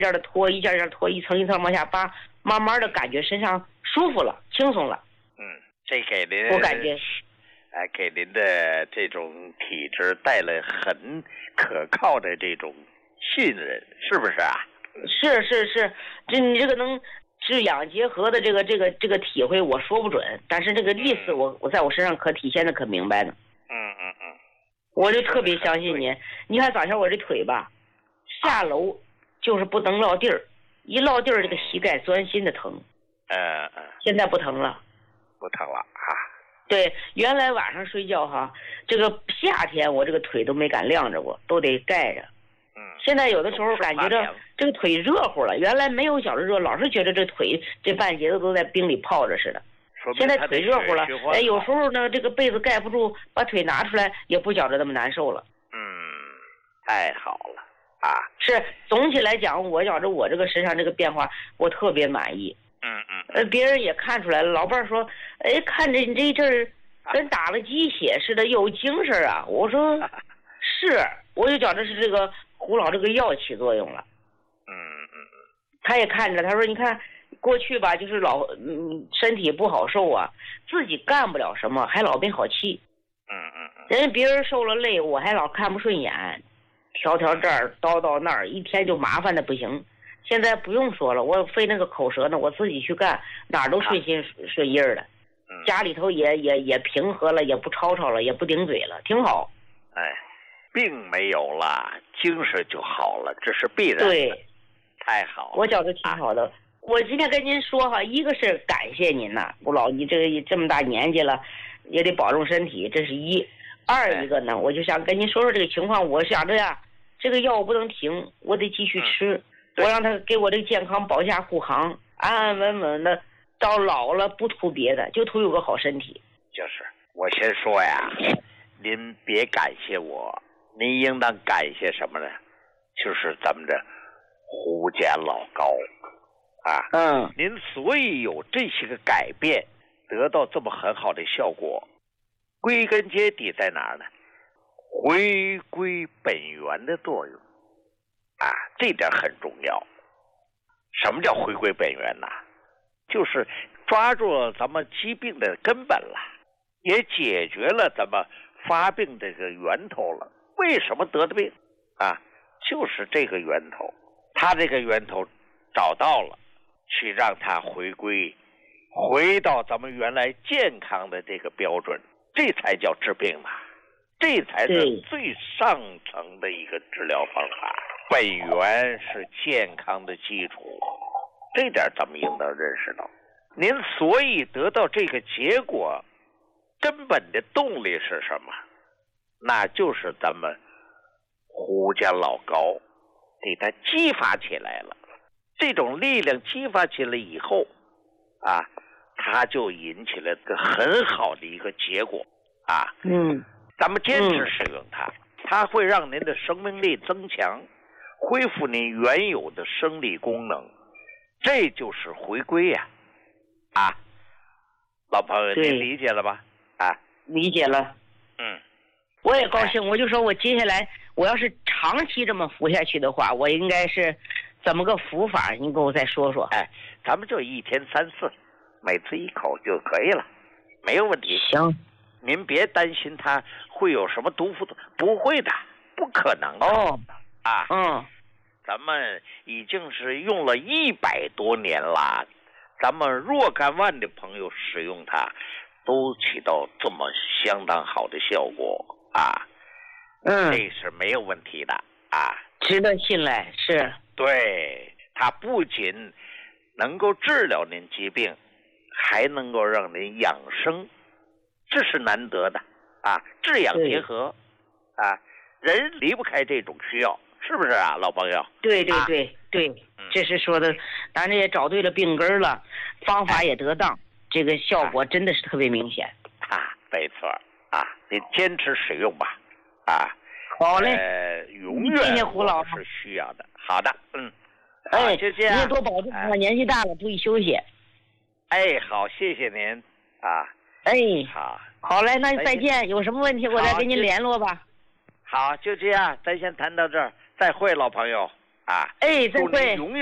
件的拖，一件件拖，一层一层往下扒，慢慢的感觉身上舒服了，轻松了。 这给您我感觉， 给您的这种体质带来很可靠的这种信任，是不是啊？ 是，你这个能治养结合的这个体会，我说不准，但是这个意思我在我身上可体现的可明白呢。我就特别相信您。你看早前我这腿吧，下楼就是不能落地儿，一落地儿这个膝盖钻心的疼。现在不疼了。 不疼了啊。 对，原来晚上睡觉哈，这个夏天我这个腿都没敢晾着过，都得盖着。现在有的时候感觉着这个腿热乎了，原来没有觉着热，老是觉得这腿这半截子都在冰里泡着似的。现在腿热乎了，有时候呢这个被子盖不住，把腿拿出来也不觉着那么难受了。 太好了啊！ 是，总体来讲，我觉着我这个身上这个变化，我特别满意。别人也看出来了，老伴儿说，看着你这一阵儿跟打了鸡血似的，有精神啊。我说是，我就觉着是这个胡老这个药起作用了。他也看着，他说你看过去吧，就是老身体不好受啊，自己干不了什么，还老没好气。人家别人受了累，我还老看不顺眼，条这儿叨那儿，一天就麻烦的不行。现在不用说了，我费那个口舌呢，我自己去干，哪儿都顺心顺意儿的。家里头也平和了，也不吵了，也不顶嘴了，挺好。 病没有了，精神就好了，这是必然的。对，太好了， 我觉得挺好的。我今天跟您说哈，一个是感谢您呐，胡老，你这么大年纪了，也得保重身体，这是一。二一个呢，我就想跟您说说这个情况，我想着呀，这个药我不能停，我得继续吃。我让他给我这个健康保驾护航，安安稳稳的，到老了不图别的，就图有个好身体。 就是我先说呀，您别感谢我，您应当感谢什么呢？就是咱们这胡家老高啊。您所以有这些个改变，得到这么很好的效果，归根结底在哪儿呢？回归本源的作用。这点很重要。什么叫回归本源呢？就是抓住了咱们疾病的根本了，也解决了咱们发病这个源头了。为什么得的病就是这个源头，他这个源头找到了，去让他回到咱们原来健康的这个标准，这才叫治病嘛，这才是最上层的一个治疗方法。本源是健康的基础，这点咱们应当认识到。您所以得到这个结果，根本的动力是什么？那就是咱们胡家老高给他激发起来了。这种力量激发起来以后他就引起了个很好的一个结果咱们坚持使用它，它会让您的生命力增强，恢复您原有的生理功能，这就是回归呀！老朋友，您理解了吧？ 理解了。我也高兴。我就说我接下来，我要是长期这么服下去的话，我应该是怎么个服法？您给我再说说。 咱们就1天3次，每次1口就可以了，没有问题。 行。 您别担心它会有什么毒副作用，不会的，不可能的。咱们已经是用了100多年了，咱们若干万的朋友使用它，都起到这么相当好的效果这是没有问题的值得信赖。是， 对，它不仅能够治疗您疾病，还能够让您养生，这是难得的治养结合人离不开这种需要，是不是老朋友？ 对，这是说的，咱这也找对了病根了，方法也得当，这个效果真的是特别明显没错你坚持使用吧好嘞， 永远谢谢胡老是需要的。好的， 就这样，您也多保重年纪大了注意休息。 好，谢谢您好嘞，那再见，有什么问题我再跟您联络吧。 好，就这样，咱先谈到这儿，再会，老朋友啊！ 哎，再会。